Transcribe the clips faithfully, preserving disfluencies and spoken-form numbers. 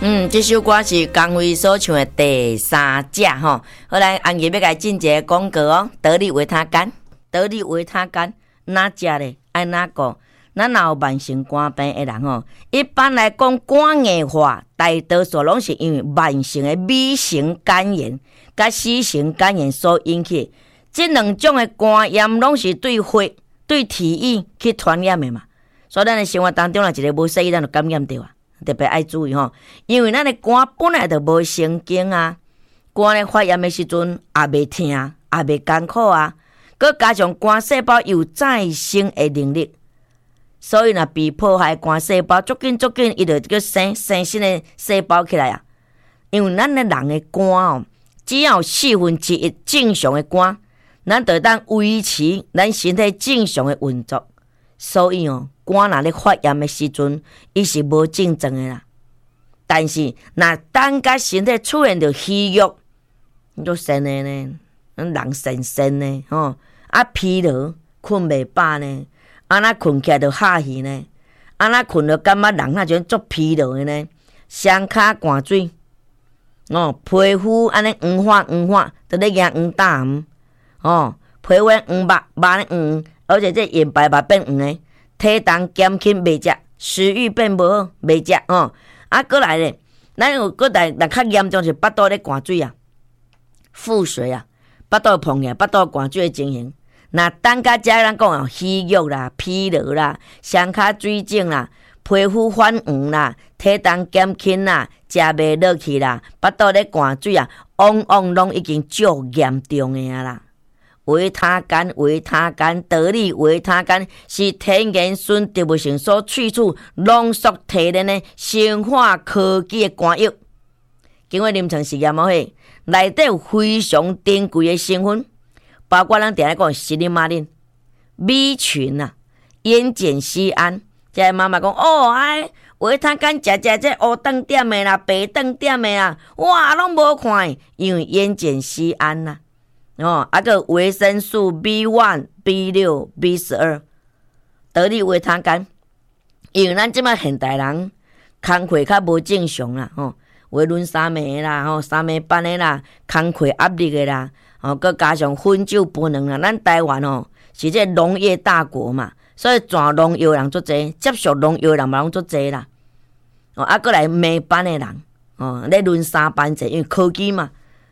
嗯，这首歌是江蕙所唱的第三者吼。好来，安吉要甲进一个广告哦。得力维他干，得力维他干，哪食咧？爱哪个？咱若有慢性肝病的人吼，一般来讲，肝硬化大多数拢是因为慢性的B型肝炎、甲 C型肝炎所引起。这两种的肝炎拢是对血、对体液去传染的嘛。所以咱的生活当中，若一个无适应，咱就感染到啊。特别爱注意吼，因为咱的肝本来就无神经啊，肝咧发炎的时阵也袂痛，也袂艰苦啊，佮加上肝细胞有再生的能力。所以若被破坏肝细胞，足紧足紧，伊就叫生生新的细胞起来啊。因为咱的人的肝哦，只要四分之一正常的肝，咱就当维持咱身体正常的运作。所以哦，肝若咧发炎的时阵，伊是无症状的啦。但是若等甲身体出现着虚弱，就神的呢，人神神呢，吼啊疲劳，困袂饱呢。安那困起来就哈气呢，安那困就感觉人那种足疲劳的呢，双骹汗水，哦，皮肤安尼黄化黄化，就咧惊黄疸，哦，皮肤黄目目咧黄，而且这眼白目变黄的，体重减轻袂食，食欲变无好，袂食哦，啊，过来咧，咱有过来，若较严重是腹肚咧汗水啊，腹水啊，腹肚碰起来，腹肚汗水的情形。那等甲遮咱讲哦，虚弱啦、疲劳啦、双骹水肿啦、皮肤泛黄啦、体重减轻啦、食袂落去啦、腹肚咧汗水啊，往往拢已经足严重的啊啦。维他干、维他干、得力维他干是天然纯植物性所萃取、浓缩提炼的生化科技的肝药。经过临床实验后，内底有非常珍贵的成分。包括咱定咧讲西林马林、米群啊、烟碱酰胺，即妈妈讲哦，哎，维他干食食这黑顿点的啦、白顿点的啦，哇，拢无看，因为烟碱酰胺呐，哦，啊个维生素 B 一、B 六、B 十二，得力维他干，因为咱即摆现代人工课较无正常啦，吼、哦，为轮三暝啦，吼、哦，三暝班的啦，工课压力的啦。哦，佮加上烟酒不能啦，咱台湾哦是这农业大国嘛，所以全农药人足济，接触农药人嘛拢足济啦。哦，啊，佮来暝班的人，哦，咧轮三班制，因为科技嘛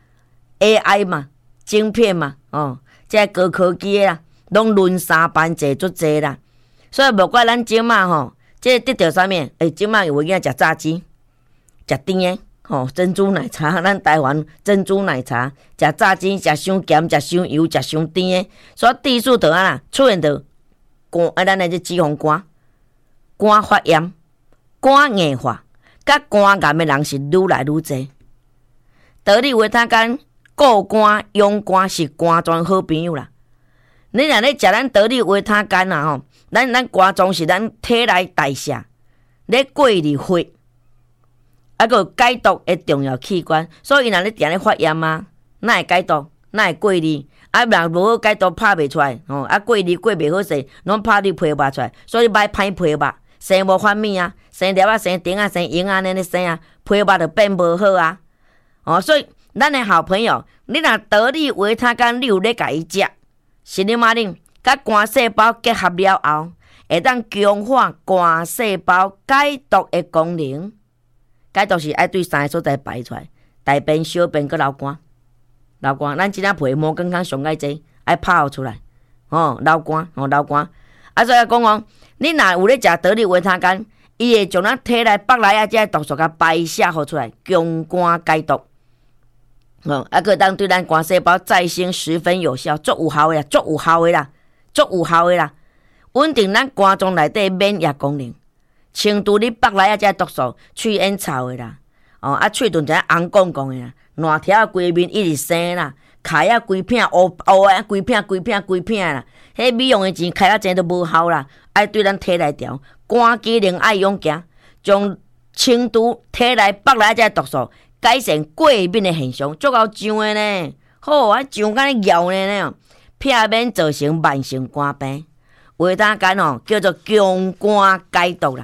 ，A I 嘛，晶片嘛，哦，这高科技的啦，拢轮三班制足济啦。所以无怪咱即马吼，这得到啥物？诶，即马有影食炸鸡，食甜的。吼、哦，珍珠奶茶，咱台湾珍珠奶茶，食炸鸡，食伤咸，食伤油，食伤甜的，所以地数就安啦，出现着肝，啊，咱的这脂肪肝、肝发炎、肝硬化，甲肝癌的人是愈来愈济。得力维他干固肝养肝是肝脏好朋友啦。你若咧食咱得力维他干啊吼，咱咱肝脏是咱体内代谢，咧过滤血。啊，个解毒的重要器官，所以伊若咧定咧发炎啊，哪会解毒？哪会过滤？啊，若无好解毒，拍袂出来，吼、哦，啊过滤过袂好势，拢拍你皮肉出来，所以歹歹皮肉，生无反面啊，生粒啊，生丁啊，生银啊，安尼咧生啊，皮肉就变无好啊。哦，所以咱的好朋友，你若得力维他干，你有咧甲伊食，是你马令，甲肝细胞结合了后，会当强化肝细胞解毒的功能。解毒是爱对三个所在排出来，大便、小便佮流汗，流汗，咱即仔皮毛健康上爱济，爱泡出来，哦，流汗，哦，流汗。啊，所以讲哦，你若有咧食得力维他干，伊会将咱体内北来啊这毒素甲排泄互出来，强肝解毒。哦，啊，佮当对咱肝细胞再生十分有效，足有效的啦，足有效的啦，足有效的啦，稳定咱肝脏内底免疫功能。清除你北来啊，这毒素，喙烟臭的啦，哦，啊，喙唇一红光光的啦，烂条规面一直生啦，开啊规片乌乌啊，规片规片规片啦，迄美容的钱开啊钱都无效啦，爱对咱体内调，肝机能爱用行，将清除体内北来啊这毒素，改善过敏的现象，足够上的呢，好啊，上甲你摇呢呢，避免造成慢性肝病。维他干哦，叫做强肝解毒啦。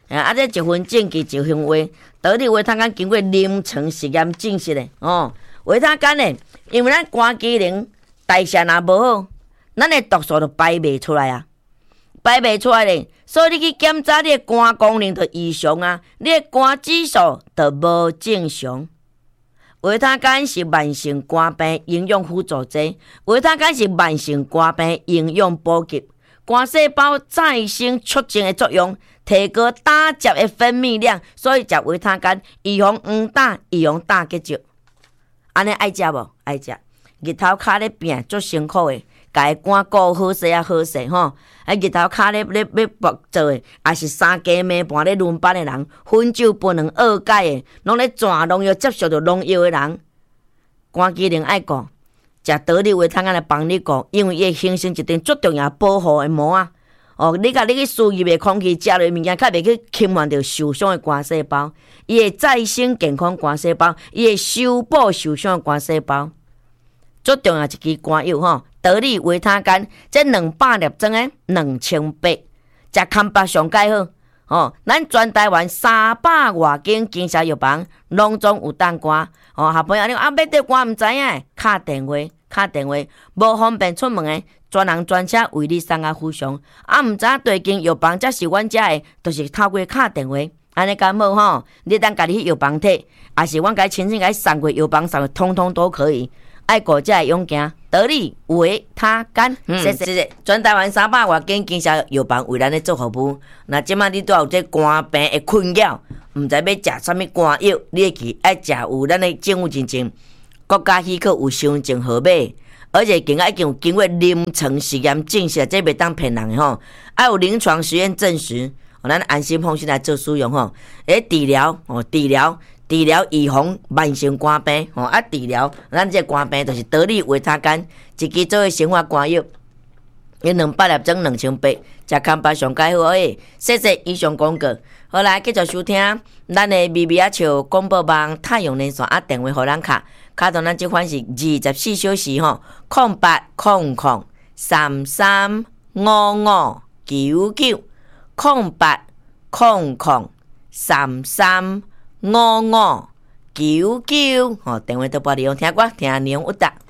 啊，这一份证据一份话，道理维他干经过临床实验证实的哦。维他干呢，因为咱肝机能代谢若无好，咱的毒素就排袂出来啊，排袂出来咧，所以你去检查你的肝功能就异常啊，你的肝指数就无正常。维他干是慢性肝病营养辅助剂，维他干是慢性肝病营养补给，肝细胞再生促进的作用。提高打结的分泌量，所以食维他干预防黄疸、预防大结石。安尼爱食无？爱食。日头骹咧拼足辛苦的，家肝顾好势啊好势吼。啊日头骹咧咧要搏做的，也是三更暝半咧轮班的人，分酒不能二解的，拢咧全农药接受着农药的人，肝机能爱顾，食道理维他干来帮你顾，因为伊会形成一层足重要保护的膜啊。哦，你甲你去输入的空气食落物件，较袂去侵犯着受伤的肝细胞，伊会再生健康肝细胞，伊会修补受伤的肝细胞。最重要一支肝药吼，道理维他干，这两百粒装的两千八，食康巴上介好。哦，咱全台湾三百外间经销药房，拢总有当肝。哦，下朋友你啊，要得肝毋知影，敲电话，敲电话，无方便出门的。专人专车为你送啊附上，啊，毋知影对间药房才是阮遮的，就是透过敲电话，安尼敢好吼？你当家己去药房摕，也是阮家亲自甲送过药房送，通通都可以。爱国遮的勇行，道理维他干，谢谢谢谢。全台湾三百外间经销药房为咱咧做服务。那即摆你拄有这肝病的困扰，毋知要食啥物肝药，你会去爱食有咱的政府认证，国家许可有伤证号码。而且经已经有经过临床实验证实，这袂当骗人的吼，爱有临床实验证实，咱安心放心来做使用吼。诶，治疗哦，治疗治疗预防慢性肝病吼，啊治疗咱这肝病就是道理维他干，一支做诶生活肝药，伊两百粒装两千八，食康巴上介好诶。谢谢以上广告，好来继续收听咱的咪咪啊笑广播网太阳连线啊电话互咱卡。卡到咱即款是二十四小时吼，空八空空三三五五九九，空八空空三三五五九九，吼，电话都拨利用听歌，听年有答。